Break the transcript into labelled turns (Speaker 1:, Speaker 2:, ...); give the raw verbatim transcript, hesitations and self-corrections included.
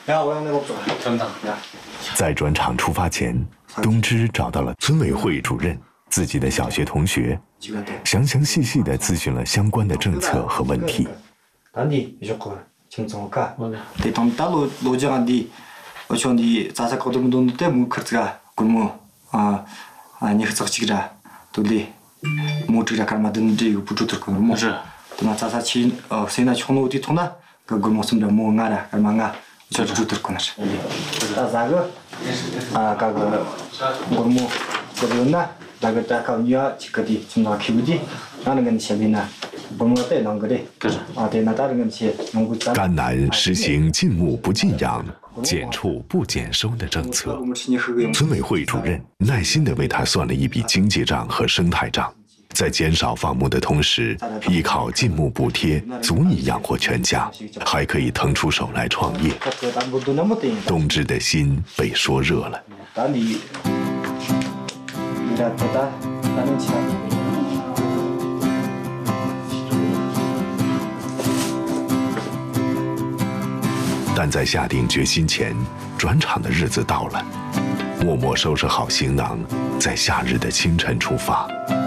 Speaker 1: 在转场出发前，东芝找到了村委会主任，自己的小学同学，详详细细地咨询了相关的政策和问题。
Speaker 2: 어촌디 자사 거동도 때문에 그렇가 굶어 아 아니 그쪽지라 돌리 모트라 카마든지 부주들 거 뭐. 또 자사 친 세나 총노디 통나 그 굶었음도 뭐 나라 얼마가 저 부주들 거나. 자사가 아 가가 굶어 거기나 다가 다가냐 지금이 좀 나기부지 나는 건 재미나.
Speaker 1: 甘南实行禁牧不禁养、减畜不减收的政策，村委会主任耐心地为他算了一笔经济账和生态账，在减少放牧的同时，依靠禁牧补贴足以养活全家，还可以腾出手来创业。东芝的心被说热了。 但在下定决心前，转场的日子到了。默默收拾好行囊，在夏日的清晨出发。